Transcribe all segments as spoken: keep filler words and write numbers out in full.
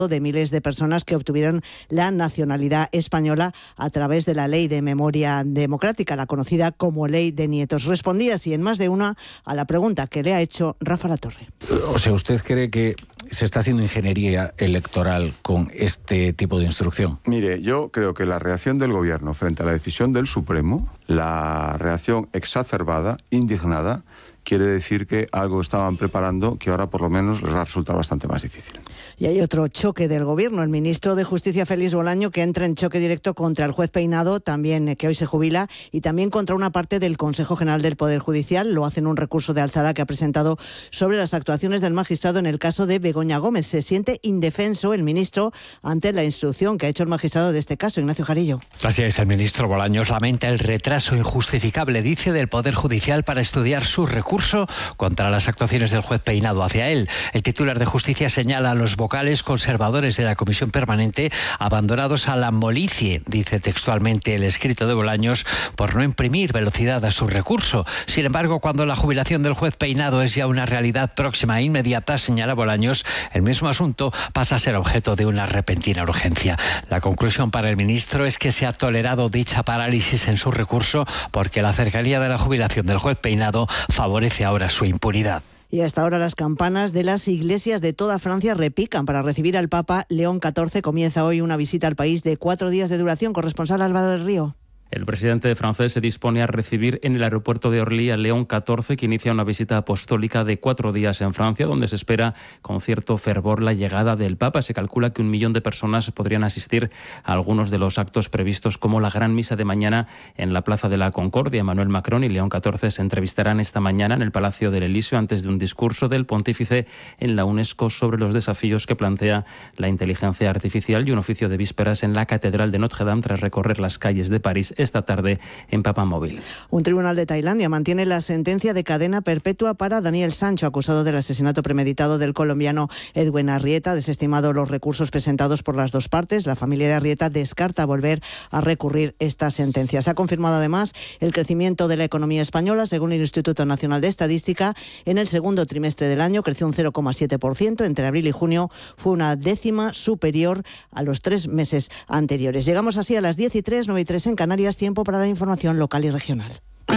de miles de personas que obtuvieron la nacionalidad española a través de la Ley de Memoria Democrática, la conocida como Ley de Nietos. Respondía así en más de una a la pregunta que le ha hecho Rafa Latorre. O sea, ¿usted cree que se está haciendo ingeniería electoral con este tipo de instrucción? Mire, yo creo que la reacción del Gobierno frente a la decisión del Supremo, la reacción exacerbada, indignada, quiere decir que algo estaban preparando que ahora por lo menos les va a resultar bastante más difícil. Y hay otro choque del Gobierno. El ministro de Justicia, Félix Bolaño, que entra en choque directo contra el juez Peinado, también que hoy se jubila, y también contra una parte del Consejo General del Poder Judicial. Lo hace en un recurso de alzada que ha presentado sobre las actuaciones del magistrado en el caso de Begoña Gómez. Se siente indefenso el ministro ante la instrucción que ha hecho el magistrado de este caso. Ignacio Jarillo. Así es, el ministro Bolaños lamenta el retraso injustificable, dice, del Poder Judicial para estudiar su recurso contra las actuaciones del juez Peinado hacia él. El titular de Justicia señala a los vocales conservadores de la Comisión Permanente abandonados a la molicie, dice textualmente el escrito de Bolaños, por no imprimir velocidad a su recurso. Sin embargo, cuando la jubilación del juez Peinado es ya una realidad próxima e inmediata, señala Bolaños, el mismo asunto pasa a ser objeto de una repentina urgencia. La conclusión para el ministro es que se ha tolerado dicha parálisis en su recurso porque la cercanía de la jubilación del juez Peinado favorece ahora su impunidad. Y hasta ahora las campanas de las iglesias de toda Francia repican para recibir al Papa León catorce. Comienza hoy una visita al país de cuatro días de duración. Corresponsal Álvaro del Río. El presidente francés se dispone a recibir en el aeropuerto de Orly a León catorce, que inicia una visita apostólica de cuatro días en Francia, donde se espera con cierto fervor la llegada del Papa. Se calcula que un millón de personas podrían asistir a algunos de los actos previstos, como la gran misa de mañana en la Plaza de la Concordia. Emmanuel Macron y León catorce se entrevistarán esta mañana en el Palacio del Elíseo antes de un discurso del pontífice en la UNESCO sobre los desafíos que plantea la inteligencia artificial y un oficio de vísperas en la Catedral de Notre Dame tras recorrer las calles de París esta tarde en Papamóvil. Un tribunal de Tailandia mantiene la sentencia de cadena perpetua para Daniel Sancho, acusado del asesinato premeditado del colombiano Edwin Arrieta. Desestimado los recursos presentados por las dos partes, la familia de Arrieta descarta volver a recurrir esta sentencia. Se ha confirmado además el crecimiento de la economía española. Según el Instituto Nacional de Estadística, en el segundo trimestre del año creció un cero coma siete por ciento. Entre abril y junio fue una décima superior a los tres meses anteriores. Llegamos así a las diez y tres, nueve y tres en Canarias. Tiempo para la información local y regional.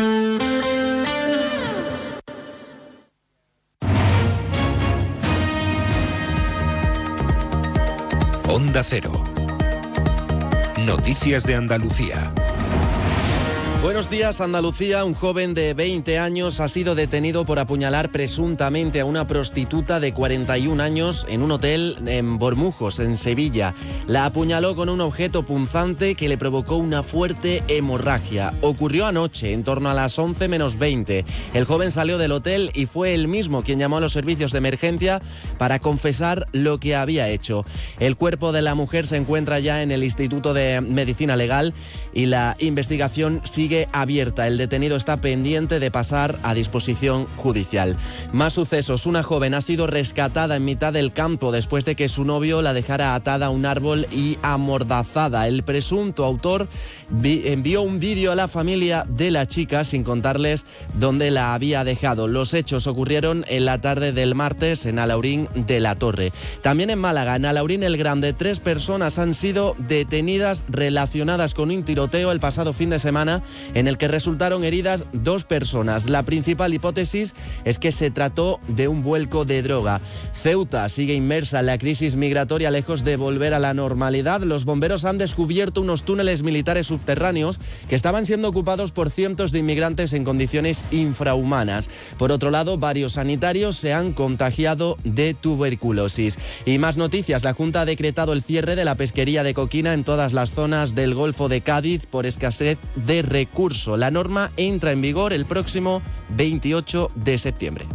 Onda Cero. Noticias de Andalucía. Buenos días, Andalucía. Un joven de veinte años ha sido detenido por apuñalar presuntamente a una prostituta de cuarenta y un años en un hotel en Bormujos, en Sevilla. La apuñaló con un objeto punzante que le provocó una fuerte hemorragia. Ocurrió anoche, en torno a las once menos veinte. El joven salió del hotel y fue él mismo quien llamó a los servicios de emergencia para confesar lo que había hecho. El cuerpo de la mujer se encuentra ya en el Instituto de Medicina Legal y la investigación sigue abierta. El detenido está pendiente de pasar a disposición judicial. Más sucesos. Una joven ha sido rescatada en mitad del campo después de que su novio la dejara atada a un árbol y amordazada. El presunto autor envió un vídeo a la familia de la chica sin contarles dónde la había dejado. Los hechos ocurrieron en la tarde del martes en Alaurín de la Torre. También en Málaga, en Alaurín el Grande, tres personas han sido detenidas relacionadas con un tiroteo el pasado fin de semana en el que resultaron heridas dos personas. La principal hipótesis es que se trató de un vuelco de droga. Ceuta sigue inmersa en la crisis migratoria lejos de volver a la normalidad. Los bomberos han descubierto unos túneles militares subterráneos que estaban siendo ocupados por cientos de inmigrantes en condiciones infrahumanas. Por otro lado, varios sanitarios se han contagiado de tuberculosis. Y más noticias. La Junta ha decretado el cierre de la pesquería de coquina en todas las zonas del Golfo de Cádiz por escasez de recursos. La norma entra en vigor el próximo veintiocho de septiembre.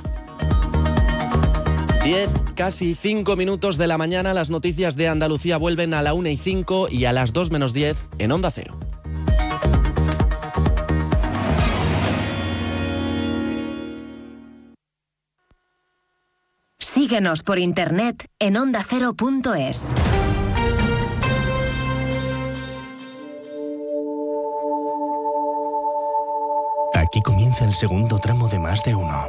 diez, casi cinco minutos de la mañana. Las noticias de Andalucía vuelven a la una y cinco y a las dos menos diez en Onda Cero. Síguenos por internet en onda cero punto es. Aquí comienza el segundo tramo de Más de Uno.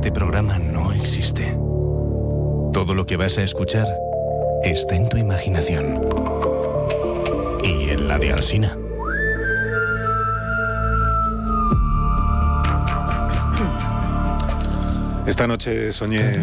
este programa no existe. Todo lo que vas a escuchar está en tu imaginación. Y en la de Alsina. Esta noche soñé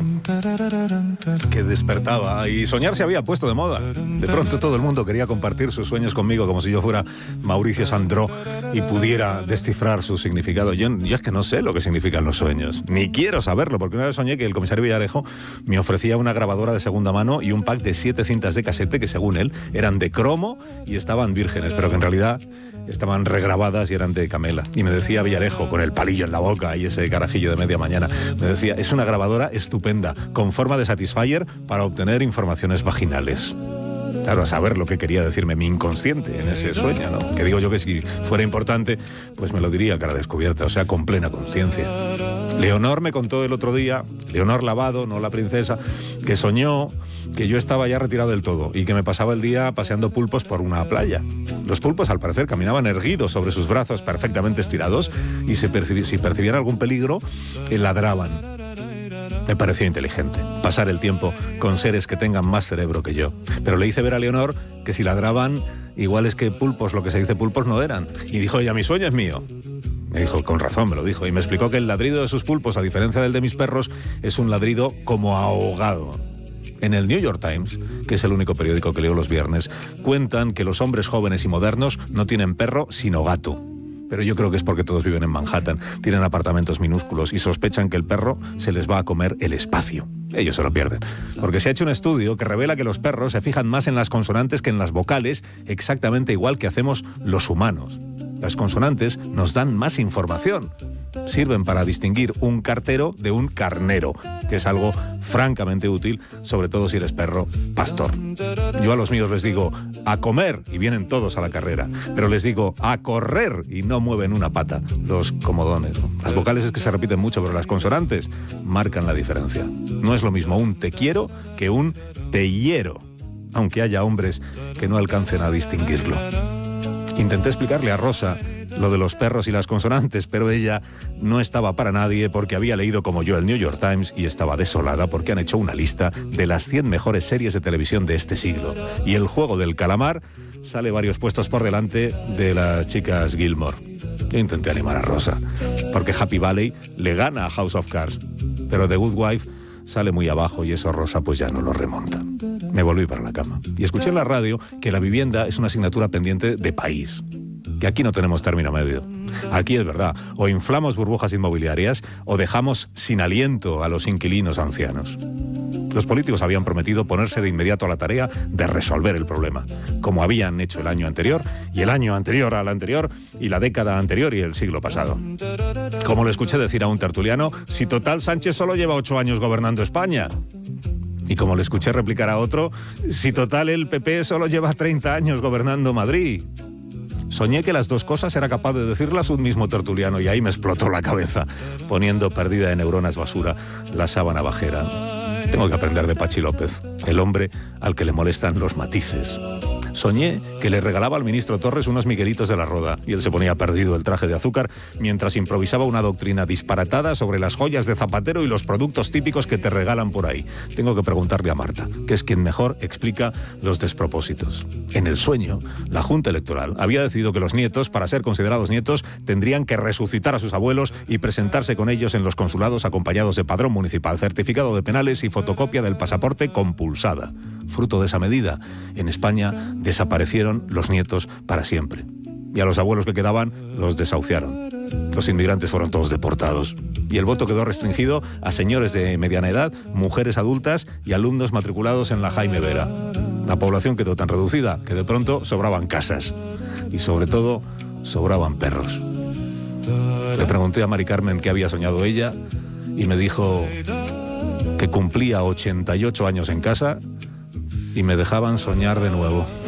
que despertaba y soñar se había puesto de moda. De pronto todo el mundo quería compartir sus sueños conmigo como si yo fuera Mauricio Sandró y pudiera descifrar su significado. Yo, yo es que no sé lo que significan los sueños, ni quiero saberlo, porque una vez soñé que el comisario Villarejo me ofrecía una grabadora de segunda mano y un pack de siete cintas de casete que según él eran de cromo y estaban vírgenes, pero que en realidad estaban regrabadas y eran de Camela. Y me decía Villarejo, con el palillo en la boca y ese carajillo de media mañana, me decía, es una grabadora estupenda, con forma de Satisfyer para obtener informaciones vaginales. Claro, a saber lo que quería decirme mi inconsciente en ese sueño, ¿no? Que digo yo que si fuera importante, pues me lo diría a cara descubierta, o sea, con plena conciencia. Leonor me contó el otro día, Leonor Lavado, no la princesa, que soñó que yo estaba ya retirado del todo y que me pasaba el día paseando pulpos por una playa. Los pulpos, al parecer, caminaban erguidos sobre sus brazos perfectamente estirados y si, percibi- si percibían algún peligro, eh, ladraban. Me pareció inteligente pasar el tiempo con seres que tengan más cerebro que yo. Pero le hice ver a Leonor que si ladraban, igual es que pulpos, lo que se dice pulpos, no eran. Y dijo, ya mi sueño es mío. Me dijo, con razón me lo dijo, y me explicó que el ladrido de sus pulpos, a diferencia del de mis perros, es un ladrido como ahogado. En el New York Times, que es el único periódico que leo los viernes, cuentan que los hombres jóvenes y modernos no tienen perro sino gato. Pero yo creo que es porque todos viven en Manhattan, tienen apartamentos minúsculos y sospechan que el perro se les va a comer el espacio. Ellos se lo pierden. Porque se ha hecho un estudio que revela que los perros se fijan más en las consonantes que en las vocales, exactamente igual que hacemos los humanos. Las consonantes nos dan más información. Sirven para distinguir un cartero de un carnero, que es algo francamente útil, sobre todo si eres perro pastor. Yo a los míos les digo a comer y vienen todos a la carrera, pero les digo a correr y no mueven una pata, los comodones, ¿no? Las vocales es que se repiten mucho, pero las consonantes marcan la diferencia. No es lo mismo un te quiero que un te hiero, aunque haya hombres que no alcancen a distinguirlo. Intenté explicarle a Rosa lo de los perros y las consonantes, pero ella no estaba para nadie porque había leído como yo el New York Times y estaba desolada porque han hecho una lista de las cien mejores series de televisión de este siglo. Y El juego del calamar sale varios puestos por delante de las chicas Gilmore. Yo intenté animar a Rosa, porque Happy Valley le gana a House of Cards, pero The Good Wife sale muy abajo y eso Rosa pues ya no lo remonta. Me volví para la cama y escuché en la radio que la vivienda es una asignatura pendiente de país, que aquí no tenemos término medio. Aquí es verdad, o inflamos burbujas inmobiliarias o dejamos sin aliento a los inquilinos ancianos. Los políticos habían prometido ponerse de inmediato a la tarea de resolver el problema, como habían hecho el año anterior, y el año anterior al anterior, y la década anterior y el siglo pasado. Como le escuché decir a un tertuliano, si total Sánchez solo lleva ocho años gobernando España. Y como le escuché replicar a otro, si total el P P solo lleva treinta años gobernando Madrid. Soñé que las dos cosas era capaz de decirlas un mismo tertuliano y ahí me explotó la cabeza, poniendo perdida de neuronas basura la sábana bajera. Tengo que aprender de Pachi López, el hombre al que le molestan los matices. Soñé que le regalaba al ministro Torres unos miguelitos de la Roda y él se ponía perdido el traje de azúcar mientras improvisaba una doctrina disparatada sobre las joyas de Zapatero y los productos típicos que te regalan por ahí. Tengo que preguntarle a Marta, que es quien mejor explica los despropósitos. En el sueño, la Junta Electoral había decidido que los nietos, para ser considerados nietos, tendrían que resucitar a sus abuelos y presentarse con ellos en los consulados acompañados de padrón municipal, certificado de penales y fotocopia del pasaporte compulsada. Fruto de esa medida, en España desaparecieron los nietos para siempre. Y a los abuelos que quedaban los desahuciaron. Los inmigrantes fueron todos deportados. Y el voto quedó restringido a señores de mediana edad, mujeres adultas y alumnos matriculados en la Jaime Vera. La población quedó tan reducida que de pronto sobraban casas. Y sobre todo, sobraban perros. Le pregunté a Mari Carmen qué había soñado ella y me dijo que cumplía ochenta y ocho años en casa y me dejaban soñar de nuevo.